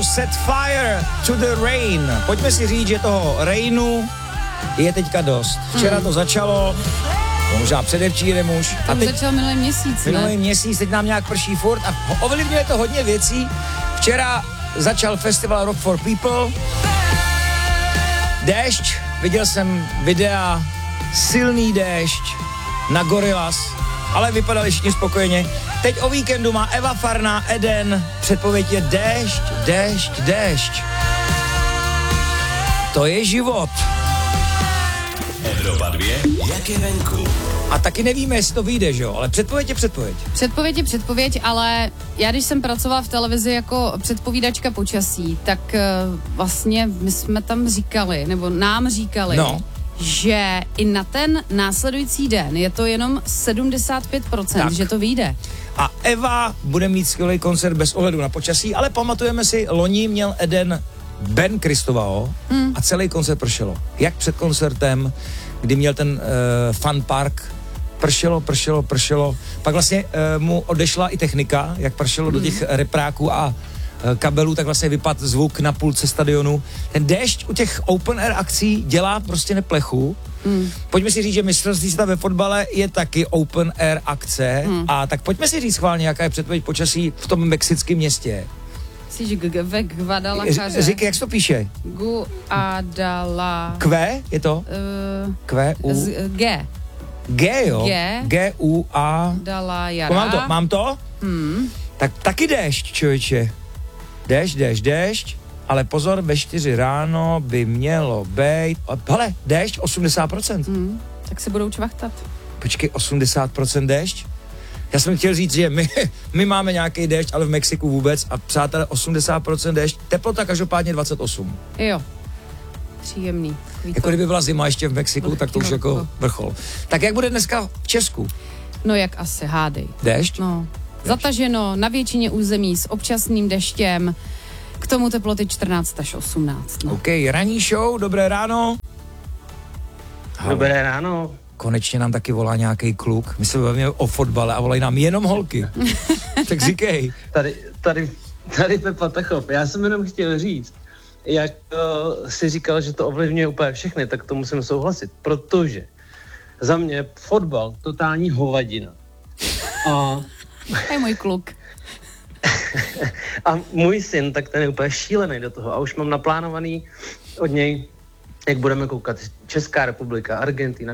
Set Fire to the Rain. Pojďme si říct, že toho rainu je teďka dost. Včera to začalo, možná předevčírem už. A teď začal minulý měsíc, Minulý měsíc, teď nám nějak prší furt a ovlivňuje to hodně věcí. Včera začal festival Rock for People. Déšť, viděl jsem videa, silný déšť na Gorillaz, ale vypadali všichni spokojeně. Teď o víkendu má Eva Farná, Eden, předpověď je déšť, déšť, déšť. To je život. Evropa 2, jak je venku. A taky nevíme, jestli to vyjde, že jo, ale předpověď je předpověď. Předpověď je předpověď, ale já když jsem pracovala v televizi jako předpovídačka počasí, tak vlastně my jsme tam říkali, nebo nám říkali, že i na ten následující den je to jenom 75%, tak. Že to vyjde. A Eva bude mít skvělý koncert bez ohledu na počasí, ale pamatujeme si, loni měl Eden Ben Kristovao a celý koncert pršelo. Jak před koncertem, kdy měl ten fun park, pršelo. Pak vlastně mu odešla i technika, jak pršelo do těch repráků a kabelů, tak vlastně vypadl zvuk na půlce stadionu. Ten déšť u těch open air akcí dělá prostě neplechu. Pojďme si říct, že mistrovství světa ve fotbale je taky open air akce. A tak pojďme si říct schválně, jaká je předpověď počasí v tom mexickém městě. Ve Guadalajare. Říkej, jak se to píše? Guadalajare. Q je to? Q, U. G. G, jo? G, U, A. Guadalajara. Mám to? Tak taky déšť, člověče. Déšť, ale pozor, ve 4 ráno by mělo být, hele, déšť 80%. Tak se budou čvachtat. Počkej, 80% déšť? Já jsem chtěl říct, že my máme nějaký déšť, ale v Mexiku vůbec a přátelé 80% déšť, teplota každopádně 28. Jo, příjemný. Jako kdyby byla zima ještě v Mexiku, tak to už jako vrchol. Tak jak bude dneska v Česku? No jak asi, hádej. Déšť? No. Zataženo na většině území s občasným deštěm, k tomu teploty 14 až 18. No. OK, ranní show, dobré ráno. Dobré ráno. Konečně nám taky volá nějaký kluk. My se bavíme o fotbale a volají nám jenom holky. Tak říkej. Tady Pepa Tachov. Já jsem jenom chtěl říct, jak si říkal, že to ovlivňuje úplně všechny, tak to musím souhlasit, protože za mě fotbal totální hovadina. A je můj kluk. A můj syn, tak ten je úplně šílený do toho a už mám naplánovaný od něj, jak budeme koukat Česká republika, Argentina,